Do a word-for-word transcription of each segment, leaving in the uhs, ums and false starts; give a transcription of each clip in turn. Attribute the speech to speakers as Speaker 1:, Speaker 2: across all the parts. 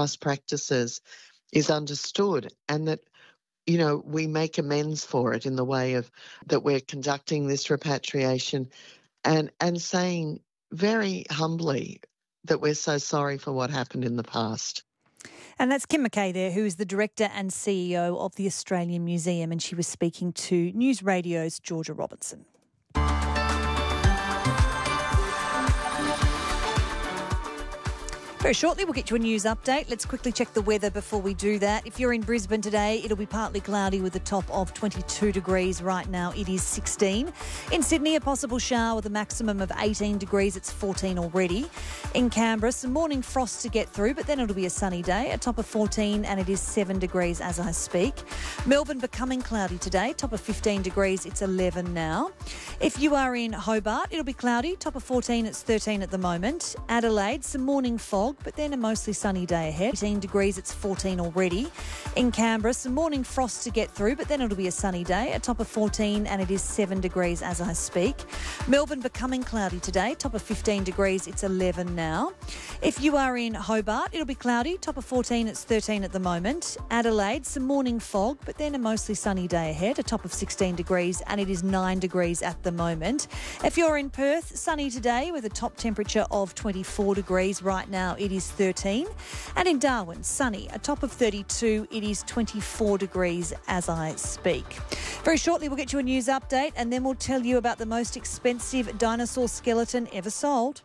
Speaker 1: past practices is understood, and that, you know, we make amends for it in the way of that we're conducting this repatriation and, and saying very humbly that we're so sorry for what happened in the past.
Speaker 2: And that's Kim McKay there, who is the Director and C E O of the Australian Museum, and she was speaking to News Radio's Georgia Robertson. Very shortly, we'll get you a news update. Let's quickly check the weather before we do that. If you're in Brisbane today, it'll be partly cloudy with a top of twenty-two degrees. Right now, it is sixteen. In Sydney, a possible shower with a maximum of eighteen degrees. It's fourteen already. In Canberra, some morning frost to get through, but then it'll be a sunny day, a top of fourteen, and it is seven degrees as I speak. Melbourne becoming cloudy today, top of fifteen degrees. It's eleven now. If you are in Hobart, it'll be cloudy, top of fourteen. It's thirteen at the moment. Adelaide, some morning fog, but then a mostly sunny day ahead. eighteen degrees, it's fourteen already. In Canberra, some morning frost to get through, but then it'll be a sunny day, a top of fourteen, and it is seven degrees as I speak. Melbourne becoming cloudy today, top of fifteen degrees, it's eleven now. If you are in Hobart, it'll be cloudy, top of fourteen, it's thirteen at the moment. Adelaide, some morning fog, but then a mostly sunny day ahead, a top of sixteen degrees, and it is nine degrees at the moment. If you're in Perth, sunny today with a top temperature of twenty-four degrees. Right now, it is thirteen. And in Darwin, sunny, a top of thirty-two. It is twenty-four degrees as I speak. Very shortly, we'll get you a news update, and then we'll tell you about the most expensive dinosaur skeleton ever sold.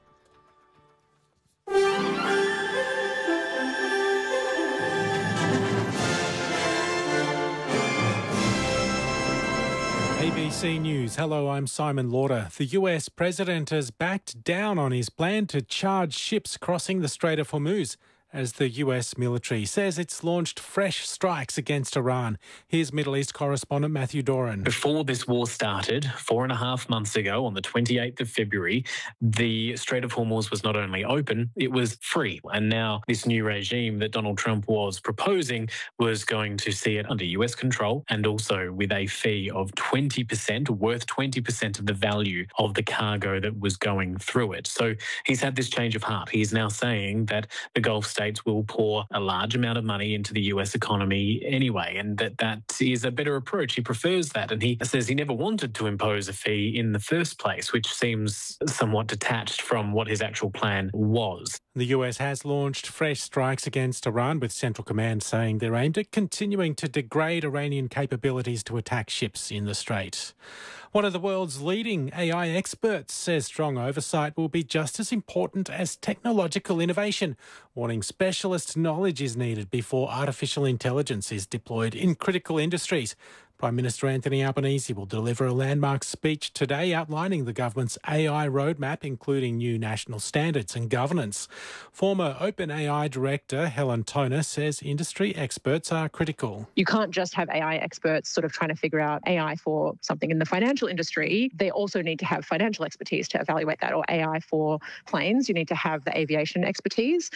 Speaker 3: A B C News. Hello, I'm Simon Lauder. The U S president has backed down on his plan to charge ships crossing the Strait of Hormuz as the U S military says it's launched fresh strikes against Iran. Here's Middle East correspondent Matthew Doran.
Speaker 4: Before this war started, four and a half months ago, on the twenty-eighth of February, the Strait of Hormuz was not only open, it was free. And now this new regime that Donald Trump was proposing was going to see it under U S control and also with a fee of twenty percent, worth twenty percent of the value of the cargo that was going through it. So he's had this change of heart. He's now saying that the Gulf states will pour a large amount of money into the U S economy anyway, and that that is a better approach. He prefers that, and he says he never wanted to impose a fee in the first place, which seems somewhat detached from what his actual plan was.
Speaker 3: The U S has launched fresh strikes against Iran, with Central Command saying they're aimed at continuing to degrade Iranian capabilities to attack ships in the Strait. One of the world's leading A I experts says strong oversight will be just as important as technological innovation, warning specialist knowledge is needed before artificial intelligence is deployed in critical industries. Prime Minister Anthony Albanese will deliver a landmark speech today outlining the government's A I roadmap, including new national standards and governance. Former OpenAI director Helen Toner says industry experts are critical.
Speaker 5: You can't just have A I experts sort of trying to figure out A I for something in the financial industry. They also need to have financial expertise to evaluate that, or A I for planes. You need to have the aviation expertise.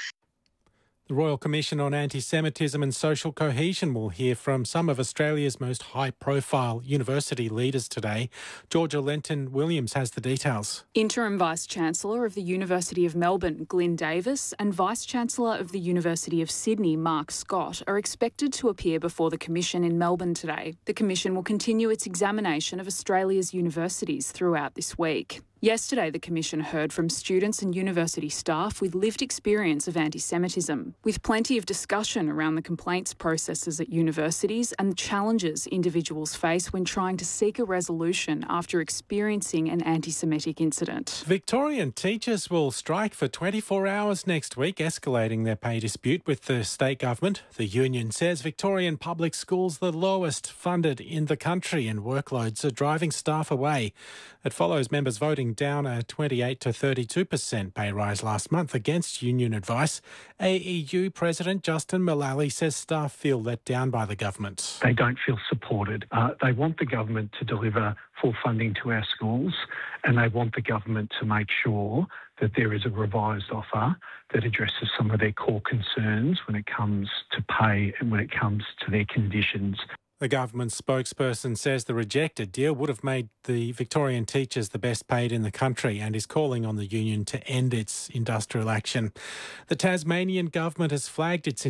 Speaker 3: The Royal Commission on Anti-Semitism and Social Cohesion will hear from some of Australia's most high-profile university leaders today. Georgia Lenton-Williams has the details.
Speaker 6: Interim Vice-Chancellor of the University of Melbourne, Glyn Davis, and Vice-Chancellor of the University of Sydney, Mark Scott, are expected to appear before the Commission in Melbourne today. The Commission will continue its examination of Australia's universities throughout this week. Yesterday, the Commission heard from students and university staff with lived experience of anti-Semitism, with plenty of discussion around the complaints processes at universities and the challenges individuals face when trying to seek a resolution after experiencing an anti-Semitic incident.
Speaker 3: Victorian teachers will strike for twenty-four hours next week, escalating their pay dispute with the state government. The union says Victorian public schools are the lowest funded in the country and workloads are driving staff away. It follows members voting down a twenty-eight to thirty-two percent pay rise last month against union advice. A E U President Justin Mullally says staff feel let down by the government.
Speaker 7: They don't feel supported. Uh, they want the government to deliver full funding to our schools, and they want the government to make sure that there is a revised offer that addresses some of their core concerns when it comes to pay and when it comes to their conditions.
Speaker 3: The government spokesperson says the rejected deal would have made the Victorian teachers the best paid in the country and is calling on the union to end its industrial action. The Tasmanian government has flagged its